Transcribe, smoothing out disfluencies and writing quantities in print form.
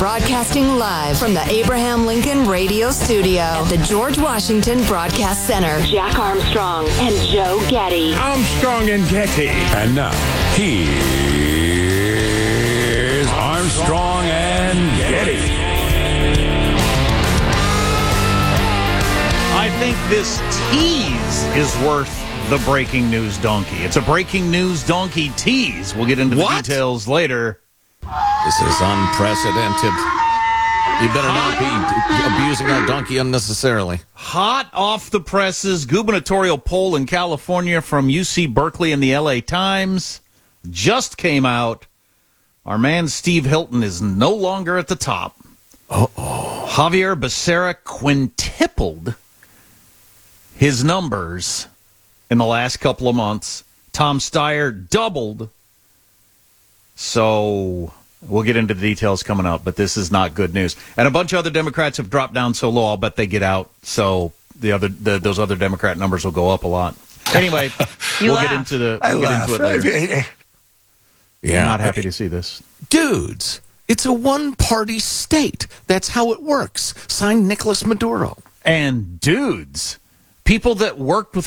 broadcasting live from the Abraham Lincoln Radio Studio at the George Washington Broadcast Center. Jack Armstrong and Joe Getty. Armstrong and Getty. And now, here's Armstrong and Getty. I think this tease is worth the breaking news donkey. It's a breaking news donkey tease. We'll get into the details later. This is unprecedented. You better not be abusing our donkey unnecessarily. Hot off the presses, gubernatorial poll in California from UC Berkeley and the LA Times just came out. Our man Steve Hilton is no longer at the top. Uh-oh. Javier Becerra quintupled his numbers in the last couple of months. Tom Steyer doubled. So we'll get into the details coming up, but this is not good news. And a bunch of other Democrats have dropped down so low, I'll bet they get out. So those other Democrat numbers will go up a lot. Anyway, we'll get into it later. Yeah, I'm not happy to see this. Dudes, it's a one-party state. That's how it works. Signed, Nicolas Maduro. And dudes, people that worked with